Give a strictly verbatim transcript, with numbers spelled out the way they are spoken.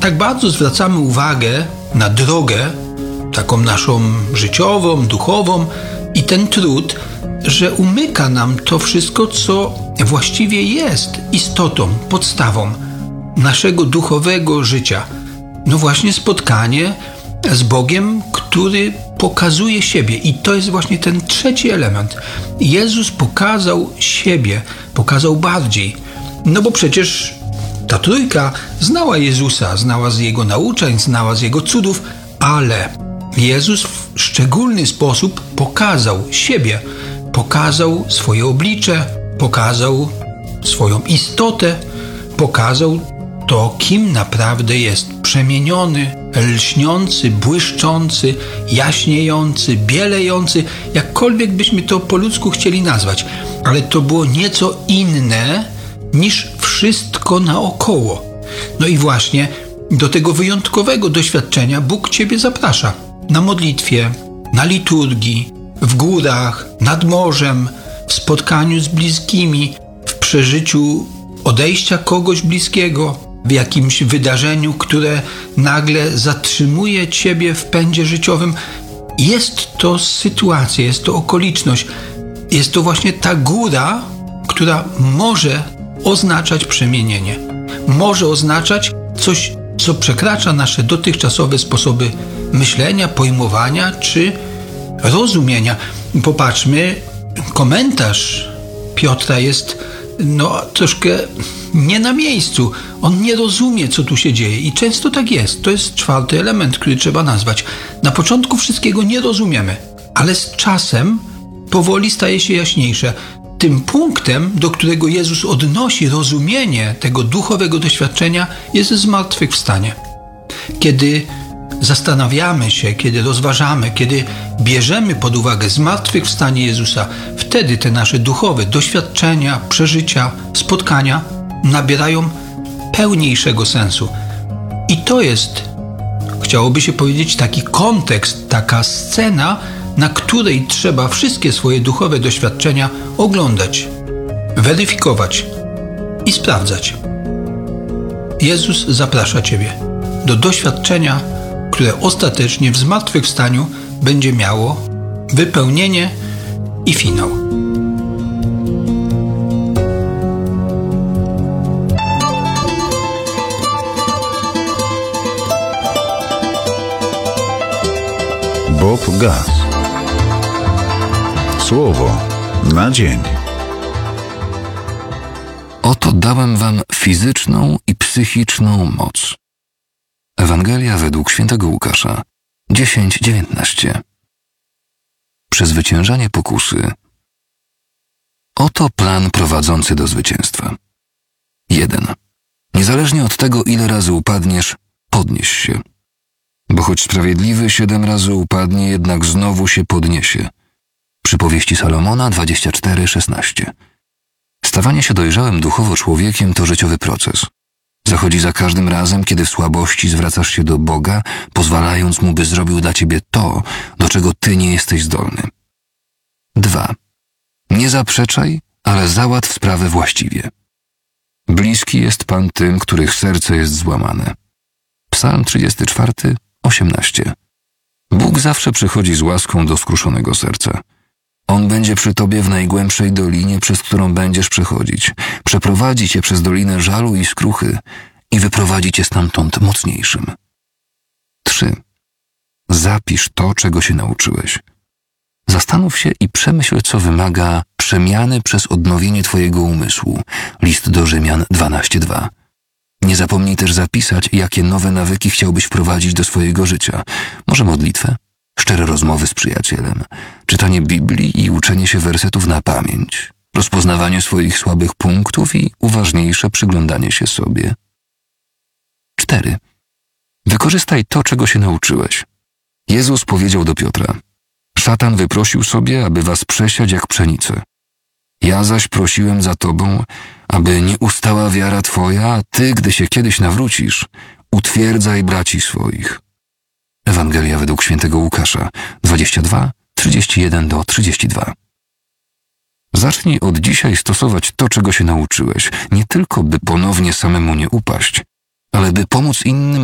tak bardzo zwracamy uwagę na drogę, taką naszą życiową, duchową i ten trud, że umyka nam to wszystko, co właściwie jest istotą, podstawą naszego duchowego życia. No właśnie spotkanie z Bogiem, który pokazuje siebie. I to jest właśnie ten trzeci element. Jezus pokazał siebie, pokazał bardziej. No bo przecież ta trójka znała Jezusa, znała z Jego nauczań, znała z Jego cudów, ale Jezus w szczególny sposób pokazał siebie, pokazał swoje oblicze, pokazał swoją istotę, pokazał to, kim naprawdę jest. Przemieniony, lśniący, błyszczący, jaśniejący, bielejący, jakkolwiek byśmy to po ludzku chcieli nazwać. Ale to było nieco inne niż wszystko naokoło. No i właśnie do tego wyjątkowego doświadczenia Bóg Ciebie zaprasza. Na modlitwie, na liturgii, w górach, nad morzem, w spotkaniu z bliskimi, w przeżyciu odejścia kogoś bliskiego, w jakimś wydarzeniu, które nagle zatrzymuje Ciebie w pędzie życiowym. Jest to sytuacja, jest to okoliczność, jest to właśnie ta góra, która może oznaczać przemienienie. Może oznaczać coś, co przekracza nasze dotychczasowe sposoby myślenia, pojmowania czy rozumienia. Popatrzmy, komentarz Piotra jest no troszkę nie na miejscu. On nie rozumie, co tu się dzieje i często tak jest. To jest czwarty element, który trzeba nazwać. Na początku wszystkiego nie rozumiemy, ale z czasem powoli staje się jaśniejsze. Tym punktem, do którego Jezus odnosi rozumienie tego duchowego doświadczenia, jest zmartwychwstanie. Kiedy zastanawiamy się, kiedy rozważamy, kiedy bierzemy pod uwagę zmartwychwstanie Jezusa, wtedy te nasze duchowe doświadczenia, przeżycia, spotkania nabierają pełniejszego sensu. I to jest, chciałoby się powiedzieć, taki kontekst, taka scena, na której trzeba wszystkie swoje duchowe doświadczenia oglądać, weryfikować i sprawdzać. Jezus zaprasza Ciebie do doświadczenia, które ostatecznie w zmartwychwstaniu będzie miało wypełnienie i finał. Bob Gass. Słowo na dzień. Oto dałem wam fizyczną i psychiczną moc. Ewangelia według świętego Łukasza dziesięć dziewiętnaście. Przezwyciężanie pokusy. Oto plan prowadzący do zwycięstwa. jeden. Niezależnie od tego, ile razy upadniesz, podnieś się. Bo choć sprawiedliwy siedem razy upadnie, jednak znowu się podniesie. Przypowieści Salomona dwadzieścia cztery szesnaście. Stawanie się dojrzałym duchowo człowiekiem to życiowy proces. Zachodzi za każdym razem, kiedy w słabości zwracasz się do Boga, pozwalając Mu, by zrobił dla ciebie to, do czego ty nie jesteś zdolny. dwa. Nie zaprzeczaj, ale załatw sprawę właściwie. Bliski jest Pan tym, których serce jest złamane. Psalm trzydziesty czwarty osiemnaście. Bóg zawsze przychodzi z łaską do skruszonego serca. On będzie przy tobie w najgłębszej dolinie, przez którą będziesz przechodzić. Przeprowadzi cię przez dolinę żalu i skruchy i wyprowadzi cię stamtąd mocniejszym. trzy. Zapisz to, czego się nauczyłeś. Zastanów się i przemyśl, co wymaga przemiany przez odnowienie twojego umysłu. List do Rzymian dwanaście dwa. Nie zapomnij też zapisać, jakie nowe nawyki chciałbyś wprowadzić do swojego życia. Może modlitwę, szczere rozmowy z przyjacielem, czytanie Biblii i uczenie się wersetów na pamięć, rozpoznawanie swoich słabych punktów i uważniejsze przyglądanie się sobie. cztery. Wykorzystaj to, czego się nauczyłeś. Jezus powiedział do Piotra: Szatan wyprosił sobie, aby was przesiać jak pszenicę. Ja zaś prosiłem za tobą, aby nie ustała wiara twoja, a ty, gdy się kiedyś nawrócisz, utwierdzaj braci swoich. Ewangelia według świętego Łukasza dwadzieścia dwa trzydzieści jeden do trzydziestu dwóch. Zacznij od dzisiaj stosować to, czego się nauczyłeś, nie tylko by ponownie samemu nie upaść, ale by pomóc innym